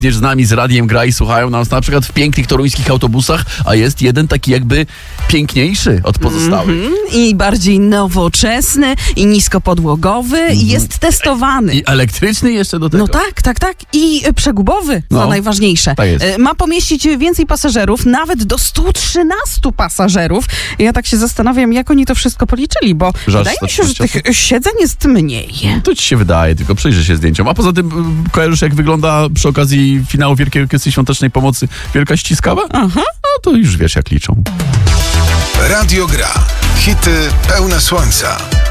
z nami z radiem gra i słuchają nas na przykład w pięknych toruńskich autobusach, a jest jeden taki jakby piękniejszy od pozostałych. I bardziej nowoczesny, i niskopodłogowy, i jest testowany. I elektryczny jeszcze do tego. No tak. I przegubowy, co najważniejsze. Tak jest. Ma pomieścić więcej pasażerów, nawet do 113 pasażerów. Ja tak się zastanawiam, jak oni to wszystko policzyli, bo wydaje mi się, że tych siedzeń jest mniej. To ci się wydaje, tylko przyjrzę się zdjęciom. A poza tym kojarzysz, jak wygląda przy okazji finału Wielkiej Orkiestry Świątecznej Pomocy Wielka Ściskawa? Aha. No to już wiesz, jak liczą. Radio Gra. Hity pełne słońca.